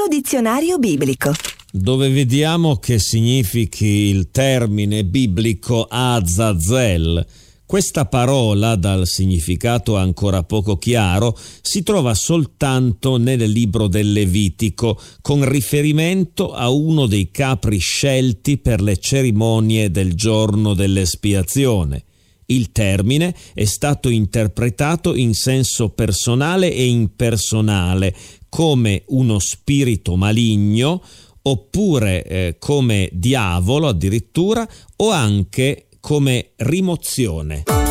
nostro dizionario biblico, dove vediamo che significhi il termine biblico Azazel. Questa parola, dal significato ancora poco chiaro, si trova soltanto nel libro del Levitico, con riferimento a uno dei capri scelti per le cerimonie del giorno dell'espiazione. Il termine è stato interpretato in senso personale e impersonale, come uno spirito maligno, oppure come diavolo addirittura, o anche come rimozione.